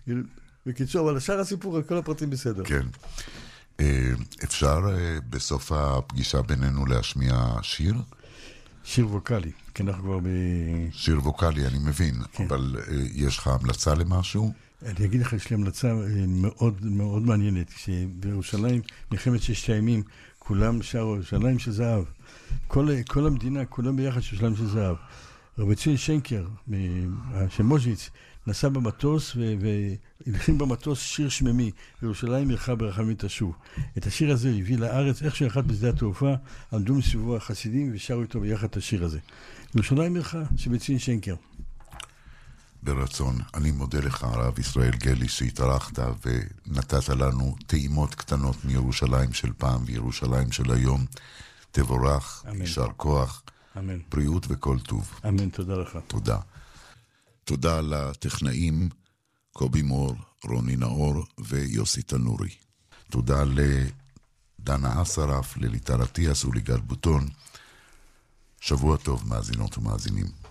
בקיצור, אבל השאר הסיפור, כל הפרטים בסדר. כן. אפשר בסוף הפגישה בינינו להשמיע שיר? שיר ווקלי, כי אנחנו כבר שיר ווקלי, אני מבין, כן. אבל יש לך המלצה למשהו? אני אגיד לך, יש לי המלצה מאוד מאוד מעניינת, שבירושלים, מלחמת ששת הימים, כולם שרו ירושלים של זהב. כל המדינה, כולם ביחד ירושלים של זהב. רבי ציון שנקר, של מוז'יץ, נסע במטוס והלחין במטוס שיר שממי, ירושלים ילכה ברחמים תשוב. את השיר הזה הביא לארץ, איך שאחד בשדה התעופה, עמדו מסביבו החסידים ושרו איתו ביחד את השיר הזה. ירושלים ילכה, של רבי ציון שנקר. ברצון. אני מודה לך, הרב ישראל גלי, שהתארחת ונתת לנו טעימות קטנות מירושלים של פעם וירושלים של היום. תבורך, יישר כוח, אמן. בריאות וכל טוב. אמן, תודה לך. תודה. תודה לטכנאים קובי מור, רוני נאור ויוסי תנורי. תודה לדנה אסרף, לליטל אטיאס וליגל בוטון. שבוע טוב, מאזינות ומאזינים.